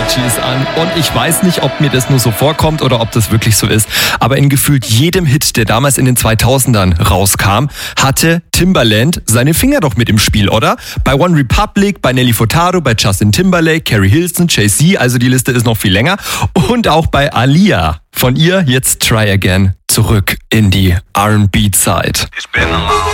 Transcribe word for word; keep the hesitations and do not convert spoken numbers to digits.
Bee Gees an. Und ich weiß nicht, ob mir das nur so vorkommt oder ob das wirklich so ist. Aber in gefühlt jedem Hit, der damals in den zweitausendern rauskam, hatte Timbaland seine Finger doch mit im Spiel, oder? Bei One Republic, bei Nelly Furtado, bei Justin Timberlake, Carrie Hilson, Jay-Z, also die Liste ist noch viel länger. Und auch bei Aaliyah. Von ihr jetzt Try Again zurück in die R and B-Zeit.